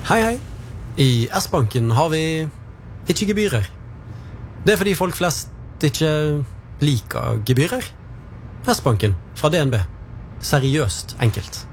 Hei, hei. I S-banken har vi ikke gebyrer. Det er fordi folk flest ikke liker gebyrer. S-banken fra DNB. Seriøst enkelt.